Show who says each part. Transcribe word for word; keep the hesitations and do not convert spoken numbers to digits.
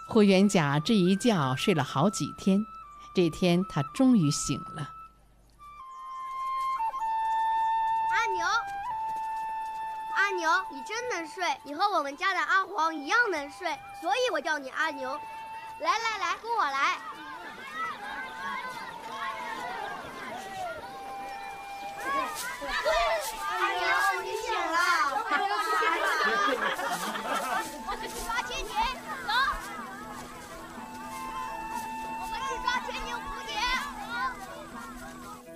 Speaker 1: 霍元甲这一觉睡了好几天，这天他终于醒了。
Speaker 2: 阿牛，阿牛，你真能睡，你和我们家的阿黄一样能睡，所以我叫你阿牛。来来来，跟我来。